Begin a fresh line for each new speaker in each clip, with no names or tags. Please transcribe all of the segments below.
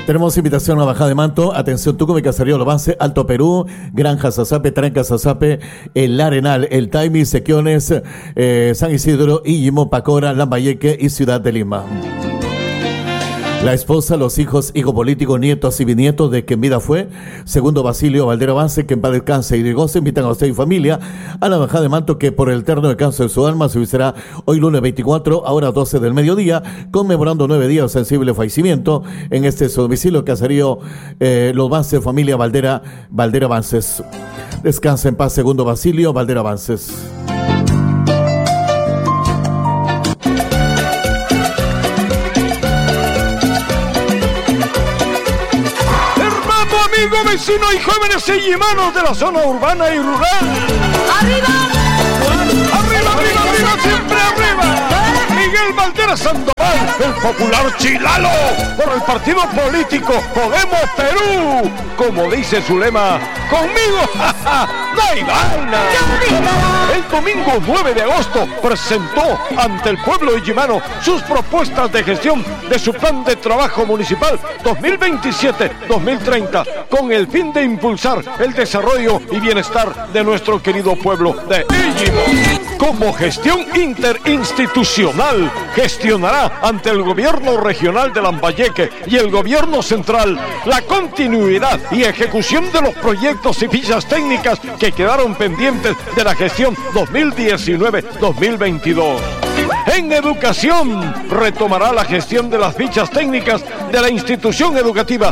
Tenemos invitación a Bajada de Manto. Atención, Tucumán, Caserío, Lo Avance, Alto Perú, Granja Sasape, Tranca Sasape, El Arenal, El Taimi, Sequiones, San Isidro, Illimo, Pacora, Lambayeque y Ciudad de Lima. La esposa, los hijos, hijo político, nietos y bisnietos de quien vida fue, segundo Basilio Valdera Avance, que en paz descanse y goce, invitan a usted y familia a la Bajada de Manto, que por el eterno descanso de su alma se será hoy lunes 24, ahora 12 del mediodía, conmemorando 9 días de sensible fallecimiento en su domicilio, Caserío Los Avances, familia Valdera Avances. Descansa en paz, segundo Basilio Valdera Avances.
Amigo, vecino y jóvenes illimanos de la zona urbana y rural.
¡Arriba!
¡Arriba, arriba, arriba, siempre arriba! Miguel Valdera Sandoval, el popular Chilalo, por el partido político Podemos Perú. Como dice su lema, conmigo, jaja, no hay vaina. El domingo 9 de agosto presentó ante el pueblo illimano sus propuestas de gestión de su plan de trabajo municipal 2027-2030 con el fin de impulsar el desarrollo y bienestar de nuestro querido pueblo de Illimo. Como gestión interinstitucional, gestionará ante el gobierno regional de Lambayeque y el gobierno central la continuidad y ejecución de los proyectos y fichas técnicas que quedaron pendientes de la gestión 2019-2022. En educación, retomará la gestión de las fichas técnicas de la institución educativa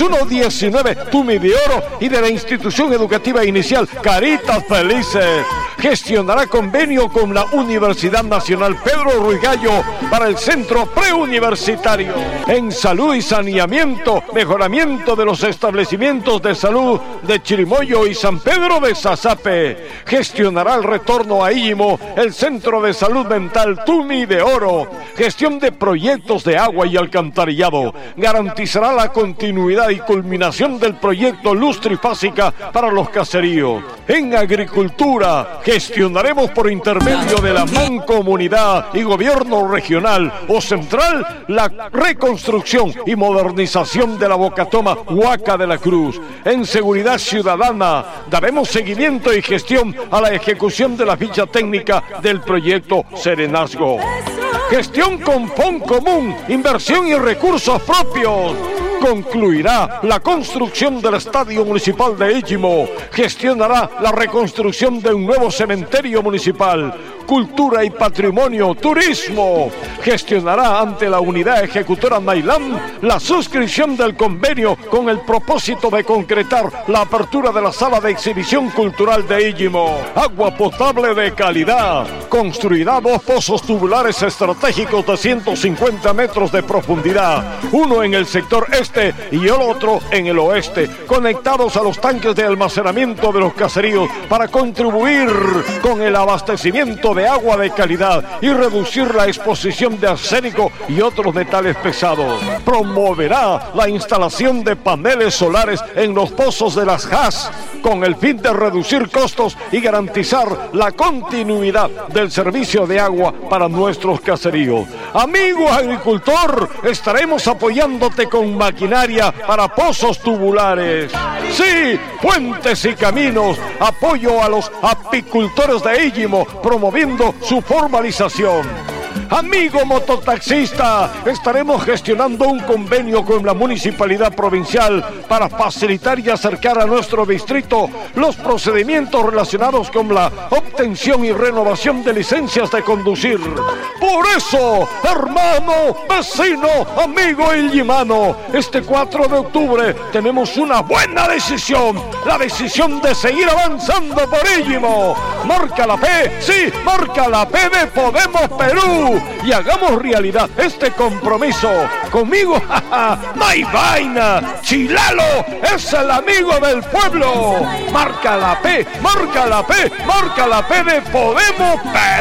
1119 Tumi de Oro y de la institución educativa inicial Caritas Felices. Gestionará convenio con la Universidad Nacional Pedro Ruiz Gallo para el centro preuniversitario. En salud y saneamiento, mejoramiento de los establecimientos de salud de Chirimoyo y San Pedro de Sasape. Gestionará el retorno a Illimo, el centro de salud mental Tumi de Oro. Gestión de proyectos de agua y alcantarillado. Garantizará la continuidad y culminación del proyecto Luz Trifásica para los caseríos. En agricultura, gestionaremos por intermedio de la mancomunidad y gobierno regional o central la reconstrucción y modernización de la Bocatoma Huaca de la Cruz. En seguridad ciudadana, daremos seguimiento y gestión a la ejecución de la ficha técnica del proyecto Serenazgo. Gestión con fondo común, inversión y recursos propios. Concluirá la construcción del Estadio Municipal de Illimo. Gestionará la reconstrucción de un nuevo cementerio municipal. Cultura y patrimonio, turismo. Gestionará ante la unidad ejecutora Mailán la suscripción del convenio con el propósito de concretar la apertura de la sala de exhibición cultural de Illimo. Agua potable de calidad. Construirá 2 pozos tubulares estratégicos de 150 metros de profundidad. Uno en el sector este y el otro en el oeste, conectados a los tanques de almacenamiento de los caseríos para contribuir con el abastecimiento de agua de calidad y reducir la exposición de arsénico y otros metales pesados. Promoverá la instalación de paneles solares en los pozos de las JAS con el fin de reducir costos y garantizar la continuidad del servicio de agua para nuestros caseríos. Amigo agricultor, estaremos apoyándote con maquinaria para pozos tubulares. Sí, puentes y caminos. Apoyo a los apicultores de Illimo, promoviendo su formalización. Amigo mototaxista, estaremos gestionando un convenio con la Municipalidad Provincial para facilitar y acercar a nuestro distrito los procedimientos relacionados con la obtención y renovación de licencias de conducir. Por eso, hermano, vecino, amigo illimano, este 4 de octubre tenemos una buena decisión, la decisión de seguir avanzando por Illimo. Marca la P, sí, marca la P de Podemos Perú. Y hagamos realidad este compromiso. Conmigo, jaja, no hay vaina. Chilalo es el amigo del pueblo. Marca la P, marca la P, marca la P de Podemos Perú.